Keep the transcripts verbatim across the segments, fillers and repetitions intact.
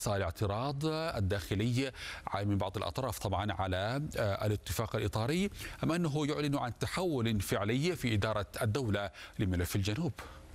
الاعتراض الداخلي من بعض الأطراف طبعا على الاتفاق الإطاري، أم أنه يعلن عن تحول فعلي في إدارة الدولة لملف الجنوب؟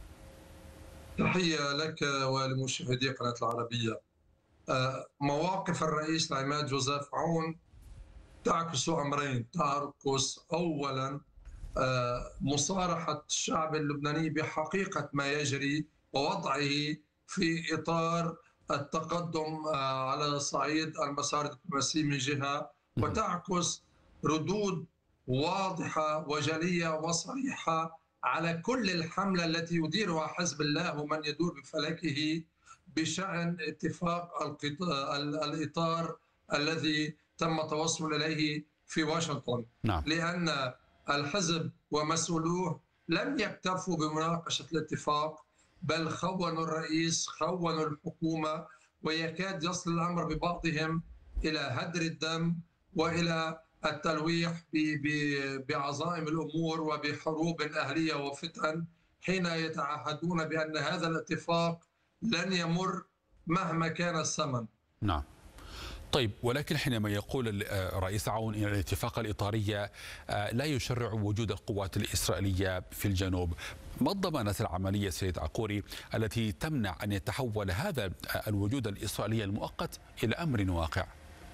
تحية لك ولمشاهدي قناة العربية. مواقف الرئيس العماد جوزيف عون تعكس أمرين. تعكس أولا مصارحة الشعب اللبناني بحقيقة ما يجري ووضعه في إطار التقدم على صعيد المسار الدبلوماسي من جهة، وتعكس ردود واضحة وجلية وصريحة على كل الحملة التي يديرها حزب الله ومن يدور بفلكه بشأن اتفاق الإطار الذي تم التوصل إليه في واشنطن. نعم. لأن الحزب ومسؤولوه لم يكتفوا بمناقشة الاتفاق، بل خونوا الرئيس، خونوا الحكومة، ويكاد يصل الأمر ببعضهم إلى هدر الدم وإلى التلويح بعظائم الأمور وبحروب أهلية وفتن، حين يتعهدون بأن هذا الاتفاق لن يمر مهما كان الثمن. نعم. طيب، ولكن حينما يقول الرئيس عون إن الاتفاق الإطاري لا يشرع وجود القوات الإسرائيلية في الجنوب، ما الضمانات العملية سيد عقوري التي تمنع أن يتحول هذا الوجود الإسرائيلي المؤقت إلى أمر واقع؟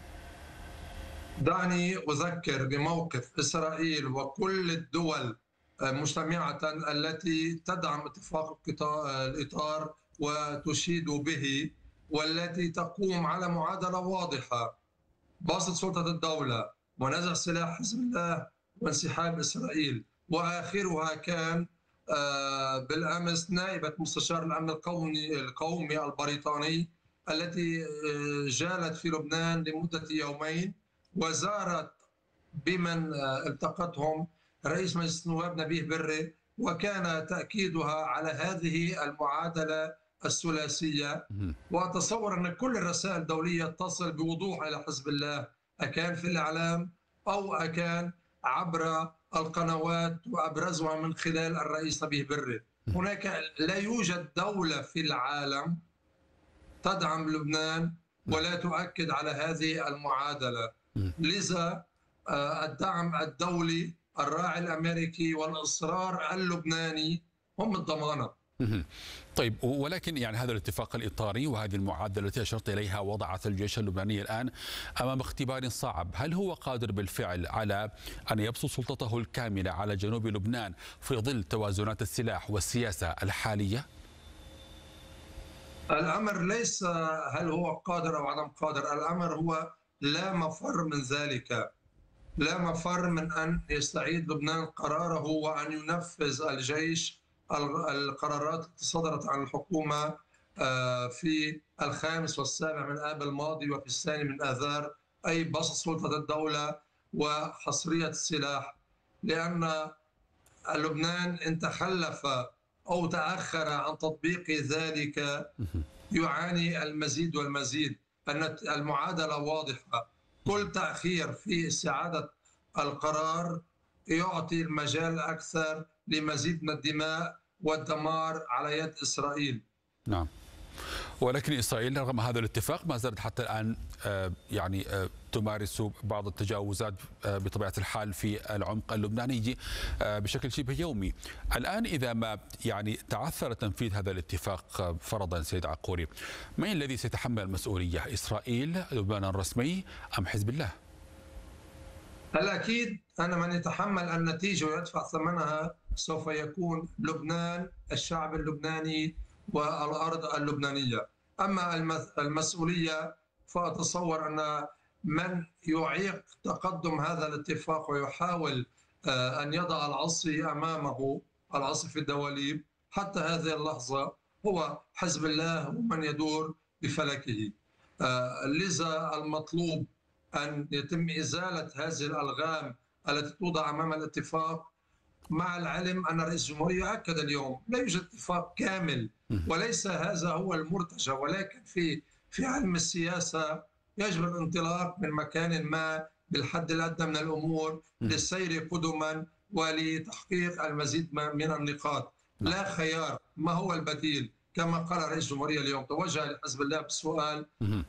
دعني أذكر بموقف إسرائيل وكل الدول مجتمعة التي تدعم اتفاق الإطار وتشيد به، والتي تقوم على معادلة واضحة: بسط سلطة الدولة ونزع سلاح حزب الله وانسحاب إسرائيل. وآخرها كان بالأمس نائبة مستشار الأمن القومي القومي البريطاني التي جالت في لبنان لمدة يومين وزارت بمن التقتهم رئيس مجلس النواب نبيه بري، وكان تأكيدها على هذه المعادلة الثلاثية. وأتصور أن كل الرسائل الدولية تصل بوضوح إلى حزب الله، أكان في الإعلام أو أكان عبر القنوات، وأبرزها من خلال الرئيس نبيه بري. هناك لا يوجد دولة في العالم تدعم لبنان ولا تؤكد على هذه المعادلة. لذا الدعم الدولي، الراعي الأمريكي والإصرار اللبناني هم الضمانة. طيب، ولكن يعني هذا الاتفاق الإطاري وهذه المعادلة التي أشرت إليها وضعت الجيش اللبناني الآن أمام اختبار صعب. هل هو قادر بالفعل على أن يبسط سلطته الكاملة على جنوب لبنان في ظل توازنات السلاح والسياسة الحالية؟ الأمر ليس هل هو قادر أو عدم قادر، الأمر هو لا مفر من ذلك. لا مفر من أن يستعيد لبنان قراره وأن ينفذ الجيش القرارات التي صدرت عن الحكومة في الخامس والسابع من آب الماضي وفي الثاني من آذار، أي بسط سلطة الدولة وحصرية السلاح. لأن لبنان إن تخلف أو تأخر عن تطبيق ذلك يعاني المزيد والمزيد. أن المعادلة واضحة، كل تأخير في استعادة القرار يعطي المجال أكثر لمزيد من الدماء والدمار على يد إسرائيل. نعم. ولكن إسرائيل رغم هذا الاتفاق ما زالت حتى الآن يعني تمارس بعض التجاوزات بطبيعة الحال في العمق اللبناني بشكل شبه يومي. الآن إذا ما يعني تعثر تنفيذ هذا الاتفاق فرضا سيد عقوري، من الذي سيتحمل المسؤولية؟ إسرائيل، لبنان الرسمي، أم حزب الله؟ الأكيد أن من يتحمل النتيجة ويدفع ثمنها سوف يكون لبنان، الشعب اللبناني والأرض اللبنانية. أما المسؤولية فأتصور أن من يعيق تقدم هذا الاتفاق ويحاول أن يضع العصي أمامه، العصي في الدواليب حتى هذه اللحظة، هو حزب الله ومن يدور بفلكه. لذا المطلوب أن يتم إزالة هذه الألغام التي توضع أمام الاتفاق، مع العلم أن رئيس الجمهورية أكد اليوم لا يوجد اتفاق كامل، وليس هذا هو المرتجى، ولكن في في علم السياسة يجب الانطلاق من مكان ما بالحد الأدنى من الأمور للسير قدما ولتحقيق المزيد من النقاط. لا خيار، ما هو البديل؟ كما قال رئيس الجمهورية اليوم، توجه لحزب الله بالسؤال